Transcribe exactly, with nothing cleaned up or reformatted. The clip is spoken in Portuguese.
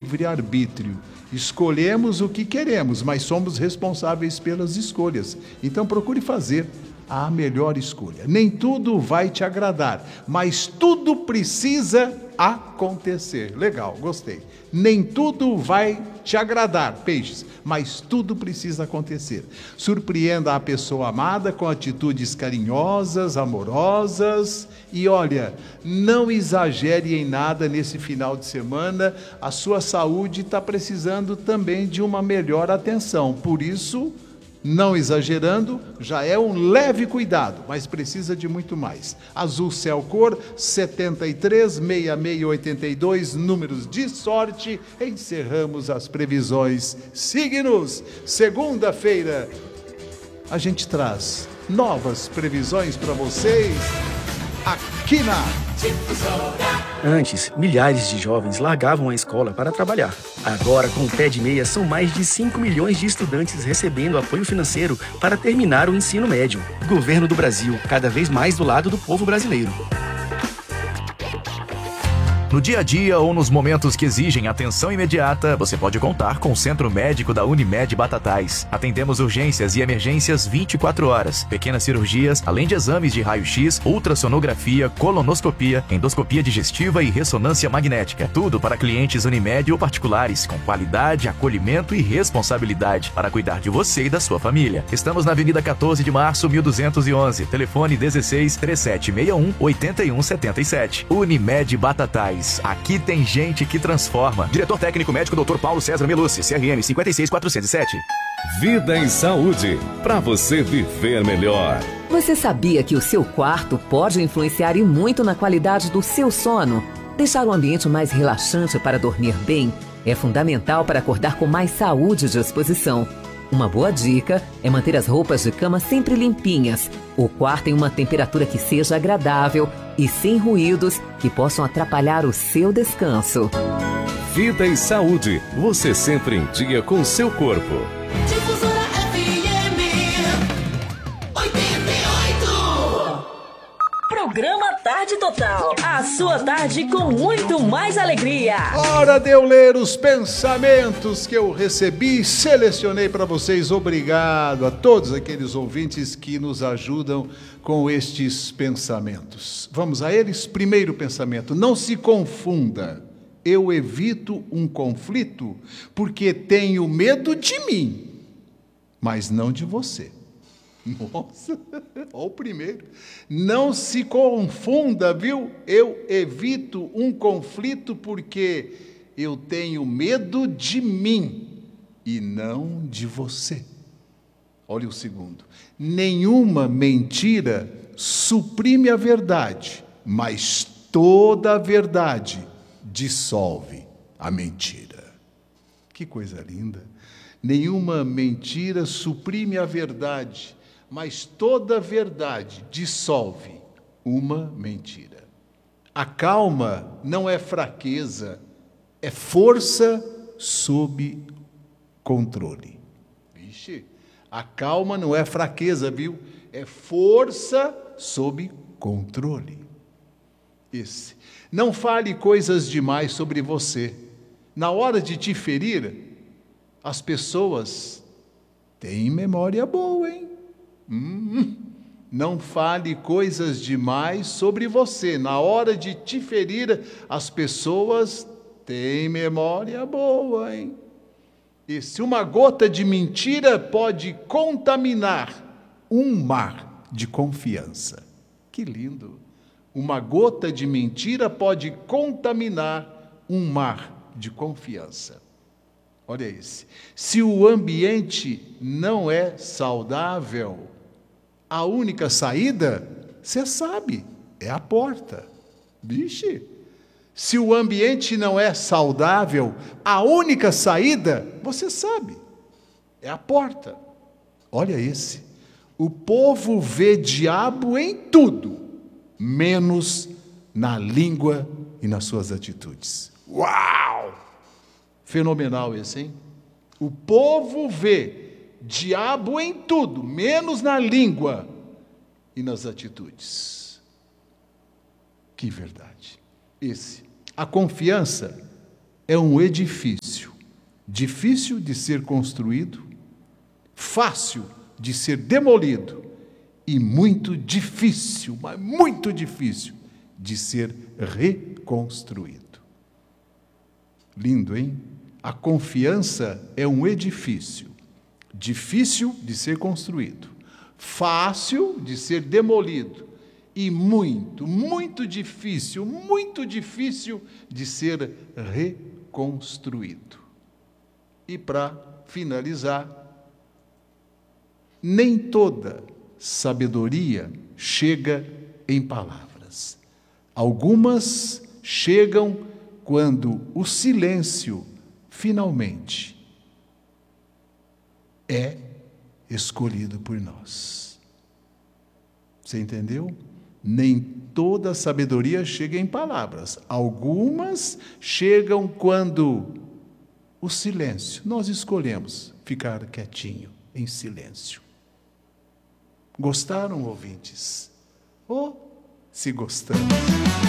livre-arbítrio. Escolhemos o que queremos, mas somos responsáveis pelas escolhas. Então procure fazer a melhor escolha. Nem tudo vai te agradar, mas tudo precisa acontecer. Legal, gostei. Nem tudo vai te agradar, peixes, mas tudo precisa acontecer. Surpreenda a pessoa amada com atitudes carinhosas, amorosas. E olha, não exagere em nada nesse final de semana. A sua saúde está precisando também de uma melhor atenção. Por isso, não exagerando, já é um leve cuidado, mas precisa de muito mais. Azul Céu Cor, setenta e três, sessenta e seis, oitenta e dois, números de sorte. Encerramos as previsões. Signos, segunda-feira, a gente traz novas previsões para vocês aqui na Antes, milhares de jovens largavam a escola para trabalhar. Agora, com o Pé de Meia, são mais de cinco milhões de estudantes recebendo apoio financeiro para terminar o ensino médio. Governo do Brasil, cada vez mais do lado do povo brasileiro. No dia a dia ou nos momentos que exigem atenção imediata, você pode contar com o Centro Médico da Unimed Batatais. Atendemos urgências e emergências vinte e quatro horas, pequenas cirurgias, além de exames de raio-x, ultrassonografia, colonoscopia, endoscopia digestiva e ressonância magnética. Tudo para clientes Unimed ou particulares, com qualidade, acolhimento e responsabilidade para cuidar de você e da sua família. Estamos na Avenida quatorze de março, mil duzentos e onze. Telefone dezesseis, trinta e sete sessenta e um, oitenta e um setenta e sete. Unimed Batatais. Aqui tem gente que transforma. Diretor técnico médico doutor Paulo César Melucci, C R M cinquenta e seis, quatrocentos e sete. Vida e saúde, para você viver melhor. Você sabia que o seu quarto pode influenciar e muito na qualidade do seu sono? Deixar o ambiente mais relaxante para dormir bem é fundamental para acordar com mais saúde e disposição. Uma boa dica é manter as roupas de cama sempre limpinhas, o quarto em uma temperatura que seja agradável e sem ruídos que possam atrapalhar o seu descanso. Vida e saúde, você sempre em dia com o seu corpo. Difusora F M oitenta e oito. Programa Tarde Total. A sua tarde com muito mais alegria. Hora de eu ler os pensamentos que eu recebi e selecionei para vocês. Obrigado a todos aqueles ouvintes que nos ajudam com estes pensamentos. Vamos a eles? Primeiro pensamento: não se confunda. Eu evito um conflito porque tenho medo de mim, mas não de você. Nossa, olha o primeiro. Não se confunda, viu? Eu evito um conflito porque eu tenho medo de mim e não de você. Olha o segundo. Nenhuma mentira suprime a verdade, mas toda a verdade dissolve a mentira. Que coisa linda. Nenhuma mentira suprime a verdade, mas toda a verdade dissolve uma mentira. A calma não é fraqueza, é força sob controle. Vixe, a calma não é fraqueza, viu? É força sob controle. Esse. Não fale coisas demais sobre você. Na hora de te ferir, as pessoas têm memória boa, hein? Hum, não fale coisas demais sobre você. Na hora de te ferir, as pessoas têm memória boa, hein? E se uma gota de mentira pode contaminar um mar de confiança. Que lindo! Uma gota de mentira pode contaminar um mar de confiança. Olha esse. Se o ambiente não é saudável, a única saída, você sabe, é a porta. Vixe! Se o ambiente não é saudável, a única saída, você sabe, é a porta. Olha esse. O povo vê diabo em tudo, menos na língua e nas suas atitudes. Uau! Fenomenal esse, hein? O povo vê diabo em tudo, menos na língua e nas atitudes. Que verdade. Esse. A confiança é um edifício, difícil de ser construído, fácil de ser demolido e muito difícil, mas muito difícil de ser reconstruído. Lindo, hein? A confiança é um edifício, difícil de ser construído, fácil de ser demolido e muito, muito difícil, muito difícil de ser reconstruído. E para finalizar, nem toda sabedoria chega em palavras. Algumas chegam quando o silêncio finalmente é escolhido por nós. Você entendeu? Nem toda sabedoria chega em palavras. Algumas chegam quando o silêncio, nós escolhemos ficar quietinho, em silêncio. Gostaram, ouvintes? Ou, se gostamos,